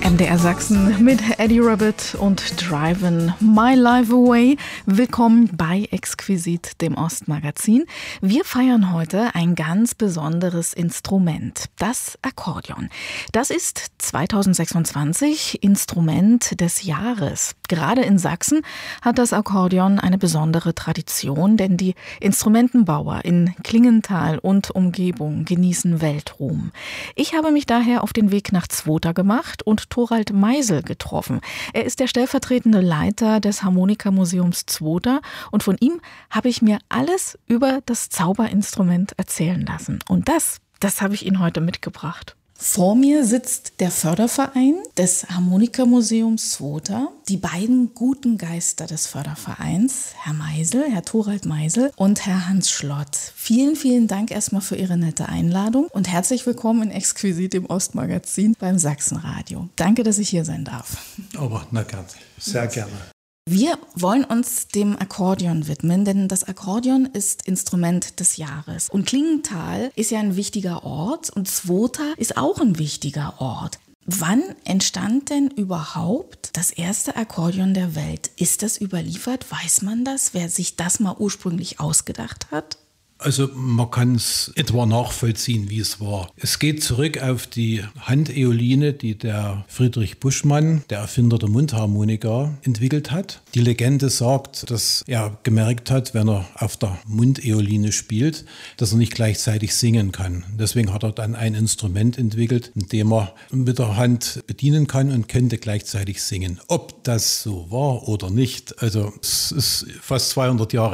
MDR Sachsen mit Eddie Rabbit und Drivin' My Life Away. Willkommen bei Exquisit, dem Ostmagazin. Wir feiern heute ein ganz besonderes Instrument, das Akkordeon. Das ist 2026 Instrument des Jahres. Gerade in Sachsen hat das Akkordeon eine besondere Tradition, denn die Instrumentenbauer in Klingenthal und Umgebung genießen Weltruhm. Ich habe mich daher auf den Weg nach Zwota gemacht und Thorald Meisel getroffen. Er ist der stellvertretende Leiter des Harmonikamuseums Zwota und von ihm habe ich mir alles über das Zauberinstrument erzählen lassen. Und das habe ich Ihnen heute mitgebracht. Vor mir sitzt der Förderverein des Harmonikamuseums Zwota. Die beiden guten Geister des Fördervereins, Herr Meisel, Herr Thorald Meisel und Herr Hans Schlott. Vielen, vielen Dank erstmal für Ihre nette Einladung und herzlich willkommen in Exquisit, dem Ostmagazin beim Sachsenradio. Danke, dass ich hier sein darf. Aber na gerne, sehr gerne. Wir wollen uns dem Akkordeon widmen, denn das Akkordeon ist Instrument des Jahres. Und Klingenthal ist ja ein wichtiger Ort und Zwota ist auch ein wichtiger Ort. Wann entstand denn überhaupt das erste Akkordeon der Welt? Ist das überliefert? Weiß man das, wer sich das mal ursprünglich ausgedacht hat? Also man kann es etwa nachvollziehen, wie es war. Es geht zurück auf die Handeoline, die der Friedrich Buschmann, der Erfinder der Mundharmonika, entwickelt hat. Die Legende sagt, dass er gemerkt hat, wenn er auf der Mundeoline spielt, dass er nicht gleichzeitig singen kann. Deswegen hat er dann ein Instrument entwickelt, in dem er mit der Hand bedienen kann und könnte gleichzeitig singen. Ob das so war oder nicht, also es ist fast 200 Jahre